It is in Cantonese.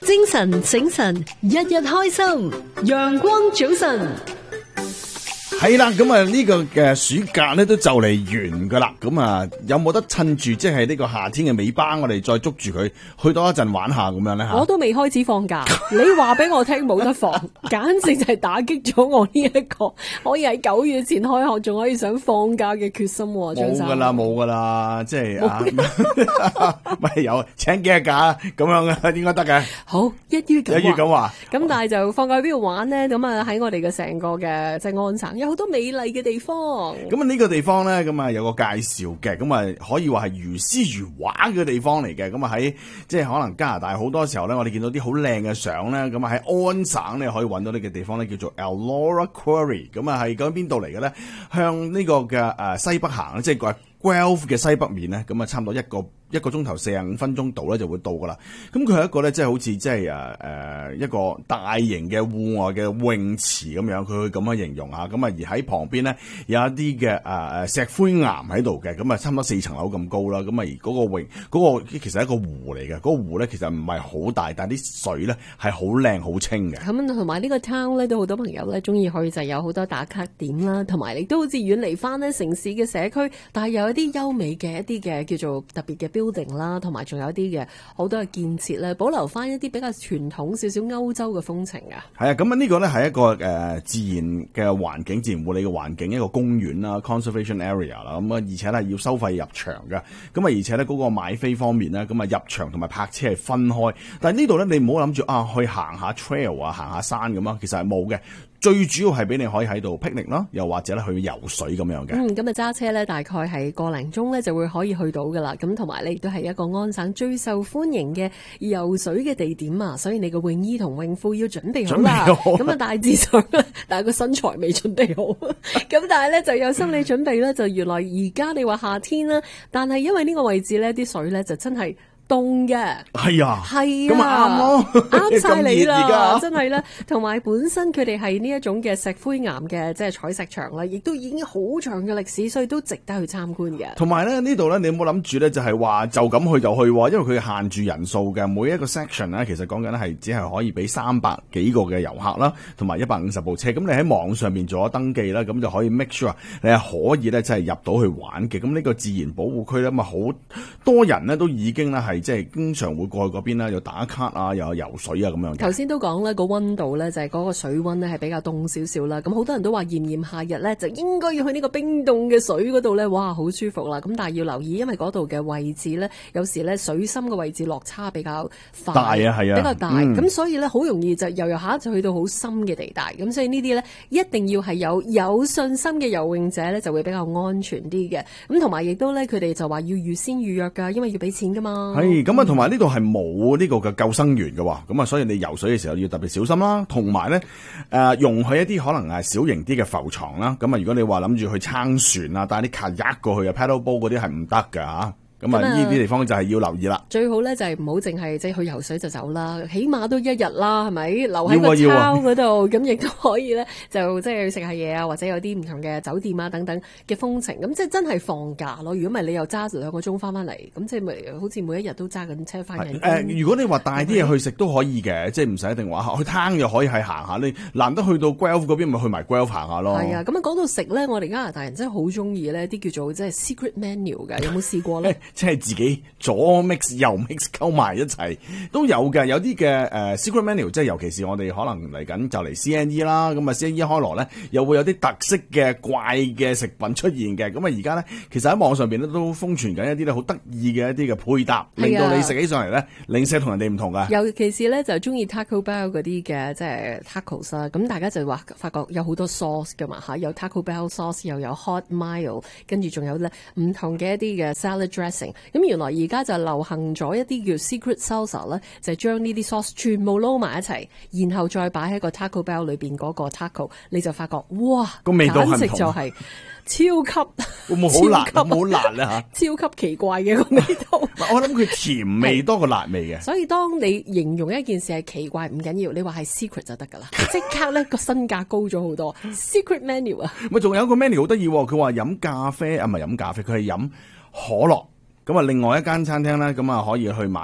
精神醒神，日日開心，陽光早晨。 係啦，咁啊呢個嘅暑假咧都就嚟完噶啦，咁啊有冇得趁住即係呢個夏天嘅尾巴，我哋再捉住佢去多一陣玩下咁樣咧吓？ 我都未開始放假，你話俾我聽冇得放，簡直就係打擊咗我呢一個可以喺9月前開學，仲可以想放假嘅決心。張生冇噶啦，即係啊，咪有請幾日假咁樣嘅，應該得嘅。 好，一於咁話。 咁但係就放假去邊度玩咧？咁啊喺我哋嘅成個嘅即係安省有好多美麗嘅地方。 咁啊呢個地方咧，咁啊有個介紹嘅，咁啊可以話係如詩如畫嘅地方嚟嘅。咁啊喺即係可能加拿大好多時候咧，我哋見到啲好靚嘅相咧，咁啊喺安省咧可以揾到呢個地方咧，叫做 Elora Quarry。咁啊係講邊度嚟嘅咧？向呢個嘅西北行，即係個 Guelph 嘅西北面咧，咁啊差唔多一個鐘頭45分鐘度咧就會到噶啦。咁佢係一個咧，即係好似即係一個大型嘅戶外嘅泳池咁樣，佢會咁樣形容下。咁啊而喺旁邊咧有一啲嘅石灰岩喺度嘅，咁啊差唔多4層樓咁高啦。咁啊而嗰個其實係一個湖嚟嘅，嗰個湖咧其實唔係好大，但係啲水咧係好靚好清嘅。 咁同埋呢個 town 咧都好多朋友咧中意去，就有好多打卡點啦，同埋亦都好似遠離翻咧城市嘅社區，但係有一啲優美嘅一啲嘅叫做特別嘅building啦，同埋仲有一啲嘅好多嘅建設咧，保留翻一啲比較傳統少少歐洲嘅風情啊。 係啊，咁啊呢個咧係一個自然嘅環境、自然護理嘅環境，一個公園啦 （conservation area） 啦。咁啊，而且咧要收費入場嘅。咁啊，而且咧嗰個買飛方面咧，咁啊入場同埋泊車係分開。但係呢度咧，你唔好諗住去行下 trail 啊，行下山咁啊，其實係冇嘅。最主要係俾你可以喺度 picnic 啦，又或者咧去游水咁樣嘅。 咁啊揸車咧，大概係個零鐘咧就會可以去到噶啦。咁同埋咧亦都係一個安省最受歡迎嘅游水嘅地點啊，所以你個泳衣同泳褲要準備好啦。咁啊大致上，但係個身材未準備好。咁但係咧就有心理準備咧，就原來而家你話夏天啦，但係因為呢個位置咧啲水咧就真係凍嘅。 係啊， 係啊， 咁啱咯， 啱晒你啦， 咁真係啦。同埋本身佢哋係呢一種嘅石灰岩嘅即係採石場啦，亦都已經好長嘅歷史，所以都值得去參觀嘅。 同埋咧呢度咧，你冇諗住咧就係話就咁去就去，因為佢限住人數嘅，每一個 section 咧其實講緊咧係只係可以俾300幾個嘅遊客啦，同埋150部車。咁你喺網上面做咗登記啦，咁就可以 make sure 你係可以咧即係入到去玩嘅。咁呢個自然保護區咧，咁啊好多人咧都已經咧係即係經常會過去嗰邊啦，又打卡啊，又有游水啊咁樣。 頭先都講咧個溫度咧就係嗰個水溫咧係比較凍少少啦。咁好多人都話炎炎夏日咧就應該要去呢個冰凍嘅水嗰度咧，哇好舒服啦。咁但係要留意，因為嗰度嘅位置咧有時咧水深嘅位置落差比較快， 大啊係啊， 比較大。咁所以咧好容易就游下就去到好深嘅地帶。咁所以呢啲咧一定要係有信心嘅游泳者咧就會比較安全啲嘅。咁同埋亦都咧佢哋就話要預先預約㗎，因為要俾錢㗎嘛。 係咁啊，同埋呢度係冇呢個嘅救生員嘅喎，咁啊所以你游水嘅時候要特別小心啦。同埋咧容許一啲可能係小型啲嘅浮床啦。咁啊如果你話諗住去撐船啊，帶啲卡一過去啊 paddle boat 嗰啲係唔得㗎嚇。咁啊呢啲地方就係要留意啦。 最好咧就係唔好淨係即係去游水就走啦，起碼都1日啦，係咪？留喺個巢嗰度，咁亦都可以咧，就即係食下嘢啊，或者有啲唔同嘅酒店啊等等嘅風情。咁即係真係放假咯。如果唔係你又揸2個鐘翻嚟，咁即係咪好似每一日都揸緊車翻緊？ 如果你話帶啲嘢去食都可以嘅，即係唔使一定話去攤又可以係行下。你難得去到 Guelph 嗰邊，咪去埋 Guelph 行下咯。 係啊，咁啊講到食咧，我哋加拿大人真係好中意咧啲叫做即係 secret menu 嘅，有冇試過咧？ 即係自己左 mix 右 mix 溝埋一齊都有嘅，有啲嘅secret menu， 即係尤其是我哋可能嚟緊就嚟 CNE 啦，咁啊 CNE 開鑼咧又會有啲特色嘅怪嘅食品出現嘅，咁啊而家咧其實喺網上邊咧都瘋傳緊一啲咧好得意嘅一啲嘅配搭，令到你食起上嚟咧零舍同人哋唔同噶。 尤其是咧就中意 Taco Bell 嗰啲嘅即係 tacos 啦，咁大家就發覺有好多 sauce 噶嘛嚇，有 Taco Bell sauce 又有 Hot Mayo， 跟住仲有咧唔同嘅一啲嘅 salad dressing， 咁原來而家就流行咗一啲叫 secret salsa 咧，就係將呢啲 sauce 全部撈埋一齊，然後再擺喺個 Taco Bell 裏邊嗰個 taco， 你就發覺哇， 個味道簡直就係超級會唔會好辣？好辣咧嚇！ 超級奇怪嘅個味道。 我諗佢甜味多過辣味嘅。 所以當你形容一件事係奇怪唔緊要，你話係 secret 就得㗎啦，即刻咧個身價高咗好多。secret menu 啊， 咪仲有一個 menu 好得意，佢話飲咖啡啊，唔係飲咖啡，佢係飲可樂。咁啊，另外一間餐廳咧，咁啊可以去買。